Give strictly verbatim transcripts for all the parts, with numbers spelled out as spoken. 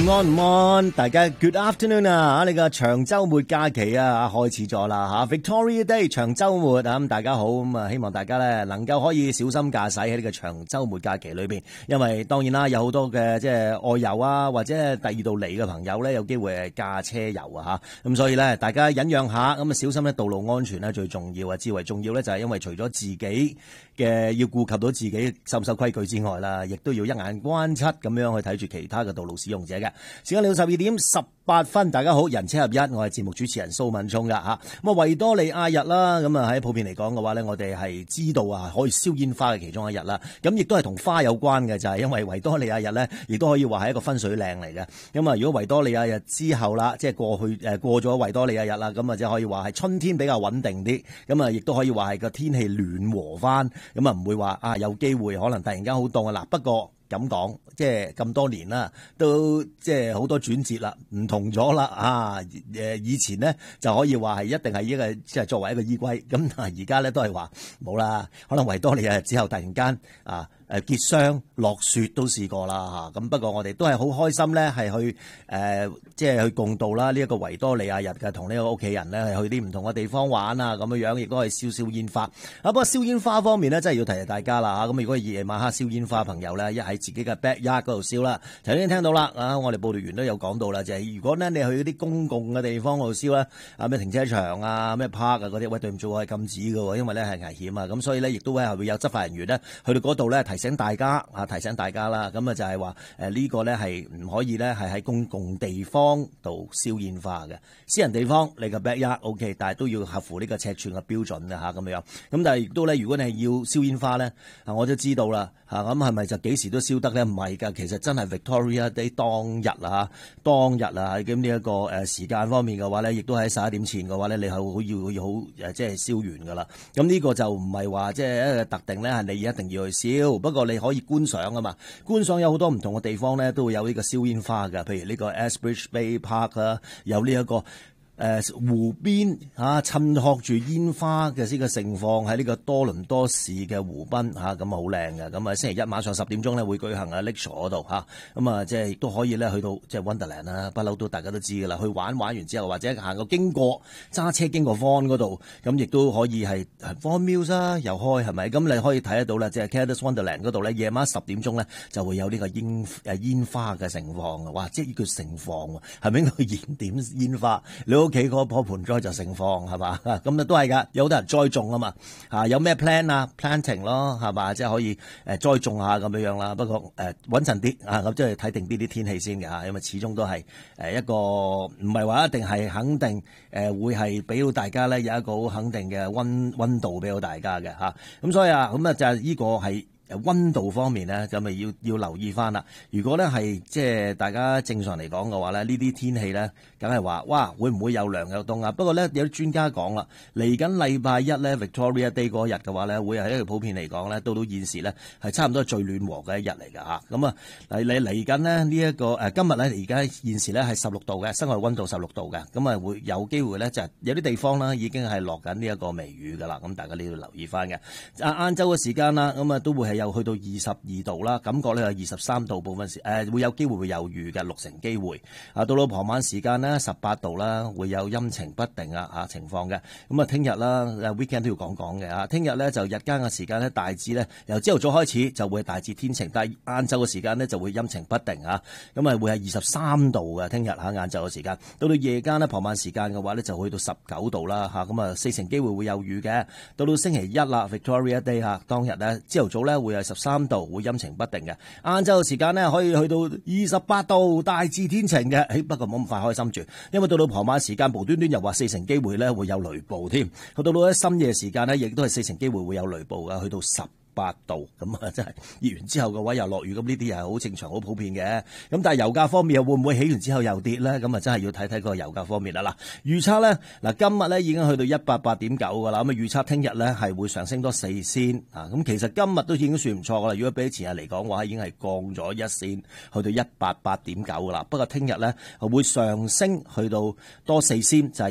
安唔安？大家 Good afternoon 啊！呢個長週末假期啊，開始咗啦嚇 Victoria Day 長週末啊，咁大家好，咁啊希望大家咧能夠可以小心駕駛喺呢個長週末假期裏邊，因為當然啦，有好多嘅即係外遊啊，或者第二度嚟嘅朋友咧，有機會係駕車遊啊嚇，咁所以咧大家忍讓下，咁啊小心咧道路安全咧最重要啊，至為重要咧就係因為除咗自己嘅要顧及到自己守唔守規矩之外啦，亦都要一眼關七咁樣去睇住其他嘅道路使用者嘅。時間嚟到十二點十八分，大家好，人車合一，我係節目主持人蘇敏聰噶吓。咁啊維多利亞日啦，咁啊喺普遍嚟講嘅話咧，我哋係知道啊可以燒煙花嘅其中一日啦。咁亦都係同花有關嘅，就係、是、因為維多利亞日咧，亦都可以話係一個分水嶺嚟嘅。咁啊，如果維多利亞日之後啦，即係過去誒過咗維多利亞日啦，咁啊即係可以話係春天比較穩定啲，咁啊亦都可以話係個天氣暖和翻，咁啊唔會話啊有機會可能突然間好凍啊嗱。不過咁講，即係咁多年啦，都即係好多轉折啦，唔同咗啦啊！誒以前呢就可以話係一定係一個即係作為一個依歸，咁但係而家咧都係話冇啦，可能維多利亞日之後突然間啊誒結霜落雪都試過啦嚇，咁不過我哋都係好開心咧，係去誒即係去共度啦呢一個維多利亞日嘅，同呢個屋企人咧係去啲唔同嘅地方玩啊咁樣樣，亦都係燒燒煙花。啊不過燒煙花方面咧，真係要提提大家啦嚇，咁如果夜晚黑燒煙花朋友咧，一係自己嘅 backyard 嗰度燒啦。頭先聽到啦，啊，我哋報道員都有講到啦，就係、是、如果咧你去嗰啲公共嘅地方度燒咧，啊咩停車場啊、咩 park 啊嗰啲，喂對唔住，我係禁止嘅，因為咧係危險啊。咁所以咧亦都係會有執法人員咧去到嗰度咧提醒大家啊，提醒大家啦。咁啊就係話誒呢個咧係唔可以咧係喺公共地方度燒煙花嘅，私人地方你個 backyard OK， 但係都要合乎呢個尺寸嘅標準嘅嚇咁樣。咁但係亦都咧，如果你係要燒煙花咧，啊我都知道啦嚇，咁係咪就幾時都燒得咧？唔係㗎，其實真係 Victoria Day 當日啊，當日啊，咁呢一個誒時間方面嘅話咧，亦都喺十一點前嘅話咧，你係好要要好誒，即係燒完㗎啦。咁呢個就唔係話即係一個特定咧，係你一定要去燒。不過你可以觀賞啊嘛，觀賞有好多唔同嘅地方咧，都會有呢個燒煙花㗎。譬如呢個 Ashbridge Bay Park 啦，有呢一個。誒、呃、湖邊嚇，襯托住煙花嘅呢個盛況喺呢個多倫多市嘅湖濱嚇，咁啊好靚嘅。咁啊星期一晚上十點鐘咧會舉行喺 Lakeshore 嗰度嚇，咁啊即係亦都可以咧去到即係 Wonderland 啦，不嬲都大家都知㗎啦。去玩玩完之後，或者行過經過揸車經過 Vaughan 嗰度，咁亦都可以係 Vaughan Mills 啊又開係咪？咁你可以睇得到啦，即係 Caddis Wonderland 嗰度咧，夜晚十點鐘咧就會有呢個煙誒煙花嘅盛況啊！哇，即係叫盛況喎，係咪應該燃點煙花？你屋企嗰棵盆栽就盛放係嘛？咁啊都係㗎，有好多人栽種啊嘛嚇，有咩 plan 啊 planting 咯係嘛，即係可以誒栽種下咁樣樣啦。不過誒穩陣啲啊，咁即係睇定啲啲天氣先嘅嚇，因為始終都係誒一個唔係話一定係肯定誒會係俾到大家咧有一個好肯定嘅溫溫度俾到大家嘅嚇。咁所以啊咁啊就係呢個係。誒溫度方面咧，就咪要要留意翻啦。如果咧係即係大家正常嚟講嘅話咧，呢啲天氣咧，梗係話哇，會唔會又涼又凍啊？不過咧，有啲專家講啦，嚟緊禮拜一咧 Victoria Day 嗰日嘅話咧，會係一個普遍嚟講咧，到到現時咧係差唔多最暖和嘅一日嚟㗎嚇。咁啊，嚟嚟嚟緊呢，呢一個誒今日咧而家現時咧係十六度嘅，室外溫度十六度嘅，咁啊會有機會咧就係有啲地方啦已經係落緊呢一個微雨㗎啦。咁大家你要留意翻嘅。啊晏晝嘅時間啦，咁啊都會係。又去到二十二度啦，感覺咧有二十三度，部分時誒、呃、會有機會會有雨嘅，六成機會。啊，到到傍晚時間呢，十八度啦，會有陰晴不定啊嚇情況嘅。咁啊，聽日啦，weekend 都要講講嘅啊。聽日咧就日間嘅時間咧，大致咧由朝頭早開始就會大致天晴，但係晏晝嘅時間咧就會陰晴不定啊。咁啊會係二十三度嘅，聽日嚇晏晝嘅時間。到到夜間咧，傍晚時間嘅話咧就去到十九度啦嚇。咁啊四成機會會有雨嘅。到到星期一啦 ，Victoria Day 嚇當日咧朝頭早咧會係十三度，會陰晴不定嘅。晏晝嘅時間呢，可以去到二十八度，大致天晴嘅。誒，不過唔好咁快開心住，因為到到傍晚時間無端端又話四成機會咧會有雷暴添。去到到喺深夜時間呢，亦都係四成機會會有雷暴嘅，去到十八度咁啊，真係熱完之後嘅話又落雨，咁呢啲係好正常、好普遍嘅。咁但係油價方面又會唔會起完之後又跌咧？咁啊，真係要睇睇個油價方面啦。嗱，預測咧嗱，今日咧已經去到一百八點九噶啦。咁啊，預測聽日咧係會上升多四仙啊。咁其實今日都已經算唔錯噶啦。如果比起前日嚟講嘅話，已經係降咗一仙，去到一百八點九噶啦。不過聽日咧會上升去到多四仙，就係一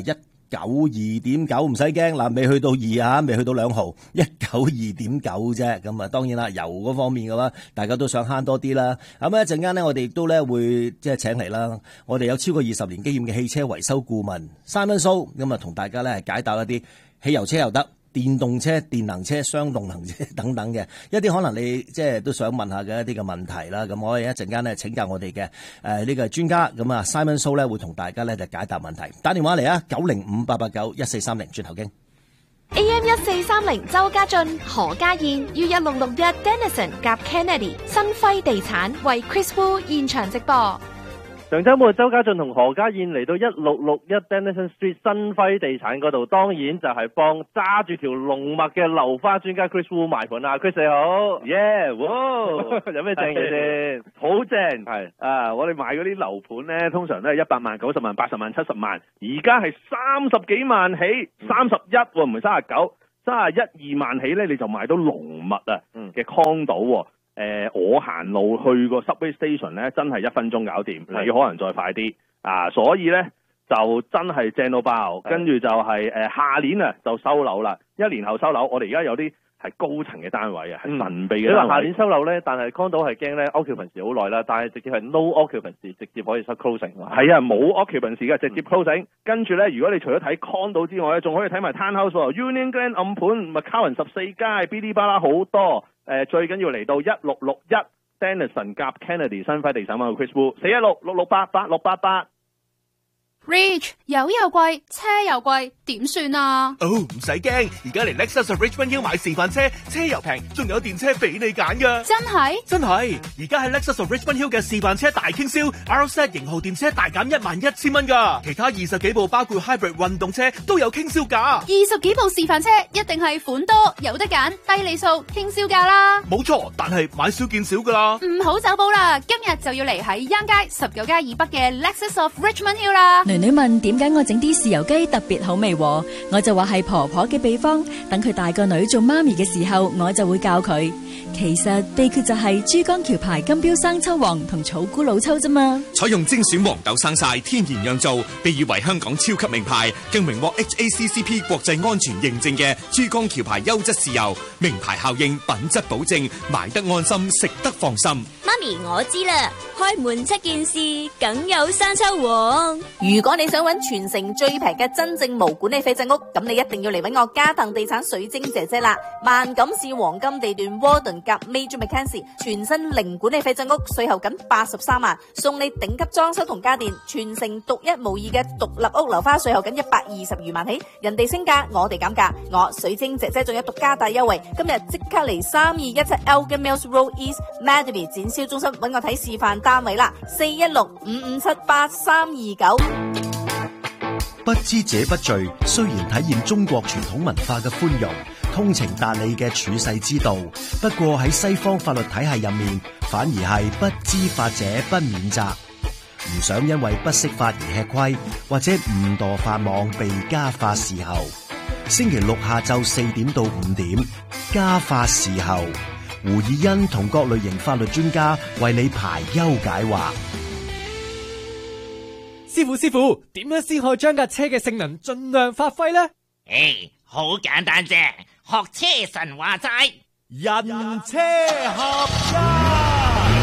九二點九，唔使驚嗱，未去到二啊，未去到兩毫，一九二點九啫。咁啊，當然啦，油嗰方面嘅話，大家都想慳多啲啦。咁一陣間呢，我哋亦都咧會即係請嚟啦，我哋有超過二十年經驗嘅汽車維修顧問 Simon So，咁啊同大家咧解答一啲汽油車又得、電動車、電能車、雙動能車等等嘅一啲可能你即係都想問下嘅一啲嘅問題啦。咁我哋一陣間咧請教我哋嘅誒呢個專家，咁啊 Simon So 咧會同大家咧就解答問題。打電話嚟啊，九零五八八九一四三零，轉頭經。 A M 一四三零，周家俊、何家燕，要一六六一 Dennison 夾 Kennedy， 新輝地產為 Chris Wu 現場直播。 上週末，周家俊同何家燕嚟到一六六一 Dennison Street 新輝地產嗰度，當然就係幫揸住條龍脈嘅樓花專家 Chris Wu 賣盤啦。Chris 你好，耶、yeah, 哇，有咩正嘅先？ 好正係啊！我哋賣嗰啲樓盤咧，通常都係一百萬、九十萬、八十萬、七十萬，而家係三十幾萬起，三十一喎，唔係三十九，三十一二萬起咧，你就買到龍脈啊嘅 condo。誒、呃，我行路去個 subway station 咧，真係一分鐘搞掂，你可能再快啲啊！所以咧就真係正到爆，跟住就係、是、誒、呃、下年啊就收樓啦，一年後收樓。我哋而家有啲係高層嘅單位啊，係神秘嘅單位。 你話下年收樓咧，但係 condo 係驚咧 occupancy 好耐啦，但係直接係 no occupancy， 直接可以收 closing。 係啊，冇 occupancy 嘅，直接 closing。跟住咧，如果你除咗睇 condo 之外咧，仲可以睇埋 townhouse 喎 ，Union Grand 暗盤，McCowan 十四街，嗶哩吧啦好多。誒、呃、最緊要嚟到一六六一 Dennison 夾 Kennedy 新輝地產網 Chris Wu 四一六六六八八六八八。 Rich 油又貴，車又貴，點算啊？ 哦，唔使驚，而家嚟 Lexus of Richmond Hill 買示範車，車又平，仲有電車俾你揀噶。 真係？ 真係，而家喺 Lexus of Richmond Hill 嘅示範車大傾銷 ，R Z 型號電車大減一萬一千蚊噶，其他二十幾部包括 Hybrid 運動車都有傾銷價。 二十幾部示範車一定係款多，有得揀，低利數，傾銷價啦。 冇錯，但係買少見少噶啦。 唔好走寶啦，今日就要嚟喺央街十九街以北嘅 Lexus of Richmond Hill 啦。 女女問點解我整啲豉油雞特別好味，我就話係婆婆嘅秘方，等佢大個女做媽咪嘅時候，我就會教佢。其實秘訣就係珠江橋牌金標生抽王同草菇老抽啫嘛。 採用精選黃豆生曬，天然釀造，被譽為香港超級名牌，更榮獲 H A C C P 國際安全認證嘅珠江橋牌優質豉油，名牌效應，品質保證，買得安心，食得放心。 媽咪，我知啦，開門七件事，梗有生抽王。 如果你想揾全城最平嘅真正無管理廢棄屋，咁你一定要嚟揾我嘉騰地產水晶姐姐啦。萬錦市黃金地段 Warden 夾 Major Mackenzie 全新零管理廢棄屋，稅後僅八十三萬，送你頂級裝修同家電，全城獨一無二嘅獨立屋樓花，稅後僅一百二十二萬起，人哋升價，我哋減價，我水晶姐姐仲有獨家大優惠，今日即刻嚟三二一七 Elgin Mills Road East Madby 展銷中心揾我睇示範單位啦，四一六五五七八三二九。 不知者不罪，雖然體現中國傳統文化嘅寬容、通情達理嘅處世之道，不過喺西方法律體系入面，反而係不知法者不免責。唔想因為不識法而吃虧，或者誤墮法網被家法伺候。星期六下晝四點到五點，家法伺候，胡以欣同各類型法律專家為你排憂解惑。 師傅師傅，點樣先可以將架車嘅性能盡量發揮呢？ 誒，好簡單啫，學車神話齋， 人車合一。